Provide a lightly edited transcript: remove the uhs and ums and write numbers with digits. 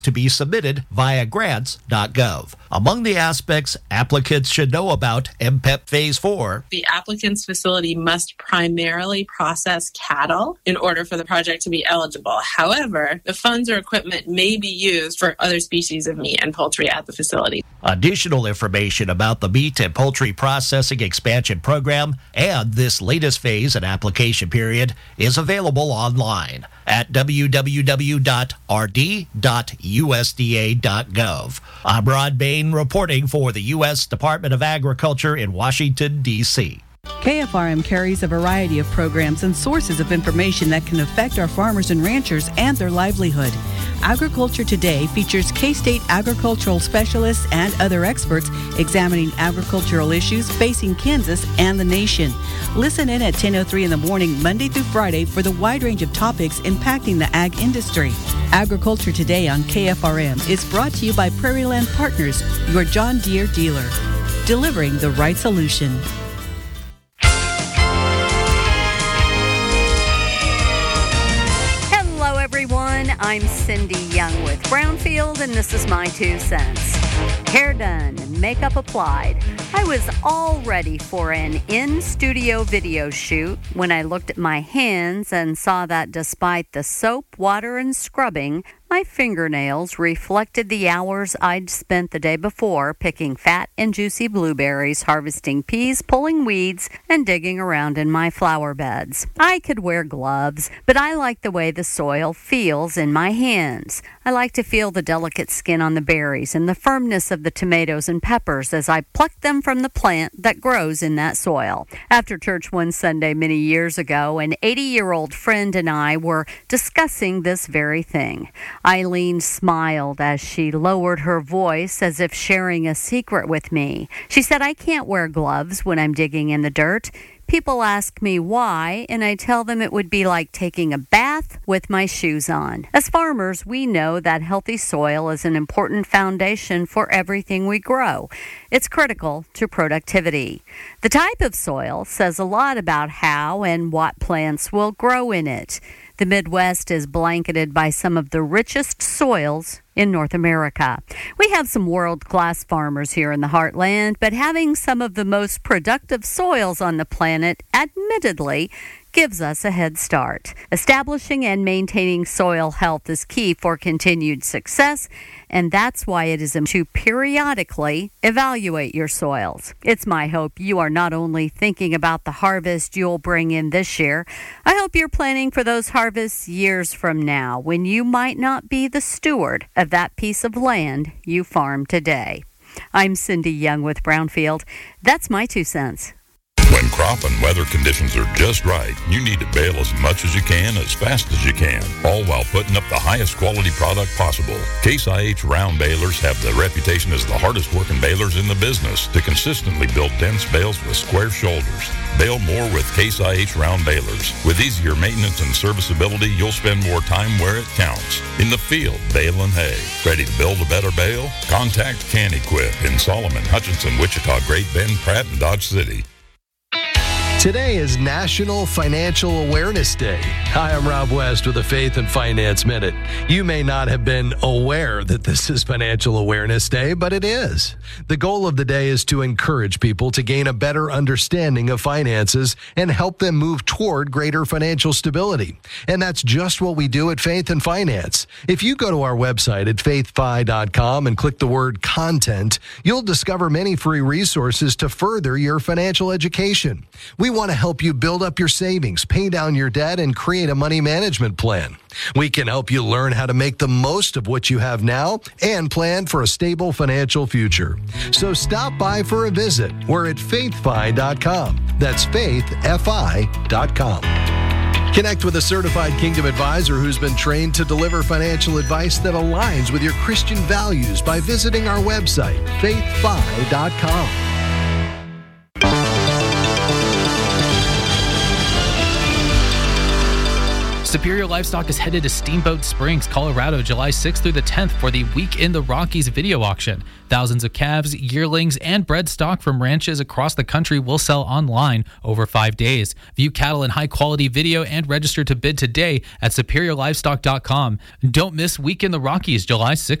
to be submitted via grants.gov. Among the aspects applicants should know about MPEP Phase 4. The applicant's facility must primarily process cattle in order for the project to be eligible. However, the funds or equipment may be used for other species of meat and poultry at the facility. Additional information about the Meat and Poultry Processing Expansion Program and this latest phase and application period is available online at www.rd.usda.gov. I'm Rod Bain reporting for the U.S. Department of Agriculture in Washington, D.C. KFRM carries a variety of programs and sources of information that can affect our farmers and ranchers and their livelihood. Agriculture Today features K-State agricultural specialists and other experts examining agricultural issues facing Kansas and the nation. Listen in at 10:03 in the morning, Monday through Friday, for the wide range of topics impacting the ag industry. Agriculture Today on KFRM is brought to you by Prairie Land Partners, your John Deere dealer, delivering the right solution. Everyone, I'm Cindy Young with Brownfield, and this is my 2 cents. Hair done, makeup applied. I was all ready for an in-studio video shoot when I looked at my hands and saw that despite the soap, water, and scrubbing, my fingernails reflected the hours I'd spent the day before picking fat and juicy blueberries, harvesting peas, pulling weeds, and digging around in my flower beds. I could wear gloves, but I like the way the soil feels in my hands. I like to feel the delicate skin on the berries and the firmness of the tomatoes and peppers as I pluck them from the plant that grows in that soil. After church one Sunday many years ago, an 80-year-old friend and I were discussing this very thing. Eileen smiled as she lowered her voice as if sharing a secret with me. She said, "I can't wear gloves when I'm digging in the dirt. People ask me why, and I tell them it would be like taking a bath with my shoes on." As farmers, we know that healthy soil is an important foundation for everything we grow. It's critical to productivity. The type of soil says a lot about how and what plants will grow in it. The Midwest is blanketed by some of the richest soils in North America. We have some world-class farmers here in the heartland, but having some of the most productive soils on the planet, admittedly, gives us a head start. Establishing and maintaining soil health is key for continued success, and that's why it is important to periodically evaluate your soils. It's my hope you are not only thinking about the harvest you'll bring in this year, I hope you're planning for those harvests years from now when you might not be the steward of that piece of land you farm today. I'm Cindy Young with Brownfield. That's my 2 cents. When crop and weather conditions are just right, you need to bale as much as you can, as fast as you can, all while putting up the highest quality product possible. Case IH round balers have the reputation as the hardest working balers in the business to consistently build dense bales with square shoulders. Bale more with Case IH round balers. With easier maintenance and serviceability, you'll spend more time where it counts. In the field, baling hay. Ready to build a better bale? Contact CanEquip in Solomon, Hutchinson, Wichita, Great Bend, Pratt, and Dodge City. Today is National Financial Awareness Day. Hi, I'm Rob West with the Faith and Finance Minute. You may not have been aware that this is Financial Awareness Day, but it is. The goal of the day is to encourage people to gain a better understanding of finances and help them move toward greater financial stability. And that's just what we do at Faith and Finance. If you go to our website at faithfi.com and click the word content, you'll discover many free resources to further your financial education. We want to help you build up your savings, pay down your debt, and create a money management plan. We can help you learn how to make the most of what you have now and plan for a stable financial future. So stop by for a visit. We're at faithfi.com. That's faithfi.com. Connect with a certified Kingdom advisor who's been trained to deliver financial advice that aligns with your Christian values by visiting our website, faithfi.com. Superior Livestock is headed to Steamboat Springs, Colorado, July 6th through the 10th for the Week in the Rockies video auction. Thousands of calves, yearlings, and bred stock from ranches across the country will sell online over 5 days. View cattle in high-quality video and register to bid today at superiorlivestock.com. Don't miss Week in the Rockies, July 6th